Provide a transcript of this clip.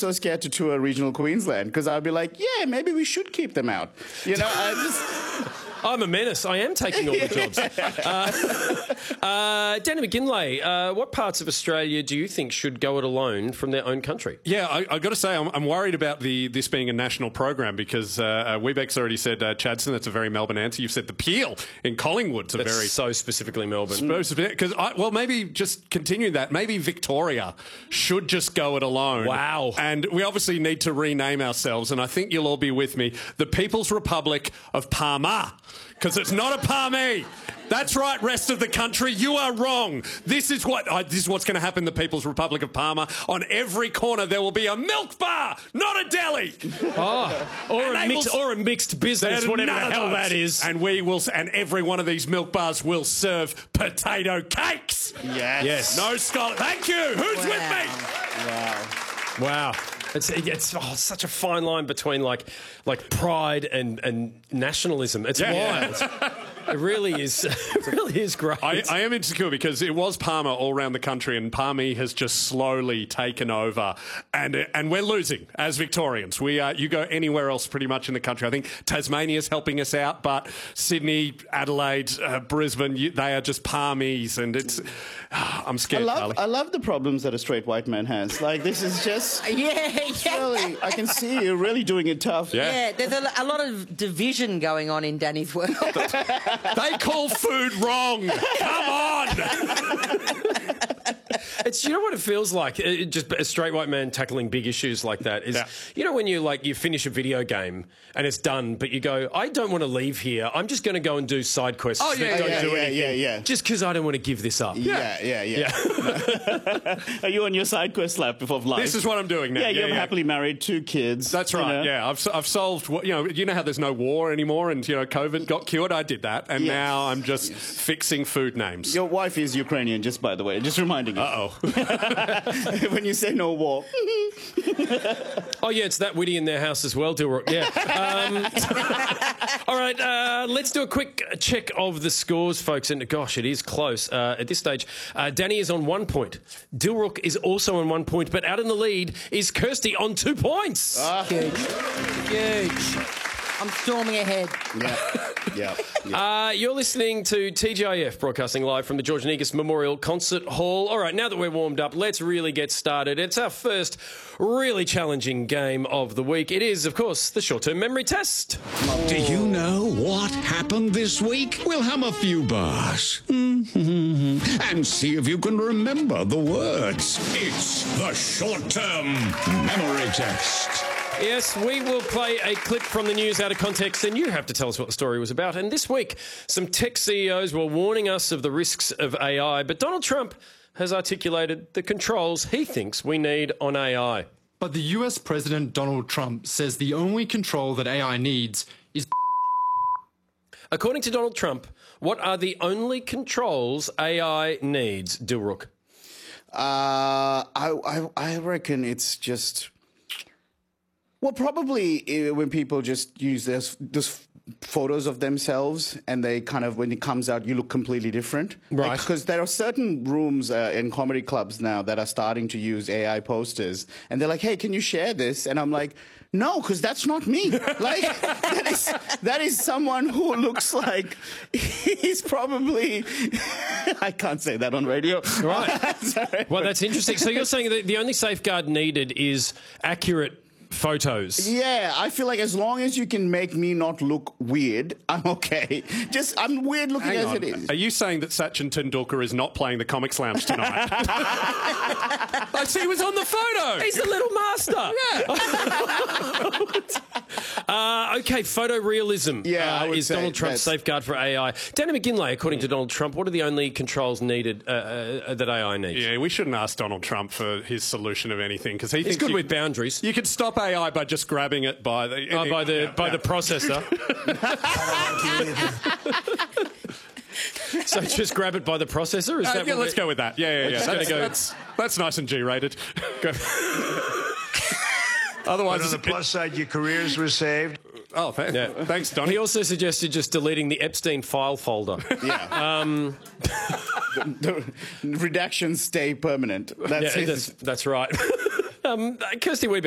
so scared to tour regional Queensland because I'd be like, yeah, maybe we should keep them out. You know, I'm a menace. I am taking all the jobs. Danny McGinlay, what parts of Australia do you think should go it alone from their own country? Yeah, I've got to say, I'm worried about this being a national program because Webeck's already said Chadstone. That's a very Melbourne answer. You've said the Peel in Collingwood's That's very... so specifically Melbourne. Because, well, maybe just continue that. Maybe Victoria should just go it alone. Wow. And we obviously need to rename ourselves, and I think you'll all be with me, the People's Republic of Palma. Because it's not a palmy. That's right, rest of the country. You are wrong. This is what's going to happen in the People's Republic of Palma. On every corner there will be a milk bar, not a deli. Or a mixed business, whatever the hell that is. And and every one of these milk bars will serve potato cakes. Yes. No scholar. Thank you. Who's with me? Wow. It's such a fine line between like pride and nationalism. It's wild. It really is. It really is great. I am insecure because it was Palma all around the country, and Palmy has just slowly taken over, and we're losing as Victorians. You go anywhere else, pretty much in the country. I think Tasmania's helping us out, but Sydney, Adelaide, Brisbane, they are just Palmies, and it's. I'm scared. I love the problems that a straight white man has. Like, this is just. Really, I can see you're really doing it tough. Yeah, there's a lot of division going on in Danny's world. They call food wrong. Come on. You know what it feels like? Just a straight white man tackling big issues like that is, you know, when you finish a video game and it's done, but you go, I don't want to leave here. I'm just going to go and do side quests. Oh, yeah. Just because I don't want to give this up. Yeah. Are you on your side quest lap of life? This is what I'm doing now. Yeah, you're happily married, 2 kids. That's right. You know? Yeah, I've solved. You know how there's no war anymore, and COVID got cured. I did that, and now I'm just fixing food names. Your wife is Ukrainian, just by the way, just reminding you. When you say no war. Oh yeah, it's that witty in their house as well, Dilrook. Yeah. All right, let's do a quick check of the scores, folks. And gosh, it is close at this stage. Danny is on 1 point. Dilrook is also on 1 point, but out in the lead is Kirsty on 2 points. Huge. I'm storming ahead. Yeah. You're listening to TGIF, broadcasting live from the George Negus Memorial Concert Hall. All right, now that we're warmed up, let's really get started. It's our first really challenging game of the week. It is, of course, the short-term memory test. Do you know what happened this week? We'll hum a few bars. And see if you can remember the words. It's the short-term memory test. Yes, we will play a clip from the news out of context, and you have to tell us what the story was about. And this week, some tech CEOs were warning us of the risks of AI, but Donald Trump has articulated the controls he thinks we need on AI. But the US President Donald Trump says the only control that AI needs is... According to Donald Trump, what are the only controls AI needs, Dilrook? I reckon it's just... Well, probably when people just use those photos of themselves and they kind of, when it comes out, you look completely different. Right. Because there are certain rooms in comedy clubs now that are starting to use AI posters. And they're like, hey, can you share this? And I'm like, no, because that's not me. Like, that is someone who looks like he's probably... I can't say that on radio. Right. Sorry. Well, that's interesting. So you're saying that the only safeguard needed is accurate photos. Yeah, I feel like as long as you can make me not look weird, I'm okay. I'm weird looking as it is. Are you saying that Sachin Tendulkar is not playing the Comics Lounge tonight? I see he was on the photo. He's the little master. Yeah. Okay, photorealism is Donald Trump's safeguard for AI. Danny McGinlay, according to Donald Trump, what are the only controls needed that AI needs? Yeah, we shouldn't ask Donald Trump for his solution of anything because he's good with boundaries. You could stop AI by just grabbing it by the processor. So just grab it by the processor? Is that let's go with that. Yeah. That's nice and G-rated. Otherwise, on the plus side, your careers were saved. Oh, thanks, Donnie. He also suggested just deleting the Epstein file folder. Yeah. The redactions stay permanent. That's right. Kirsty Weber.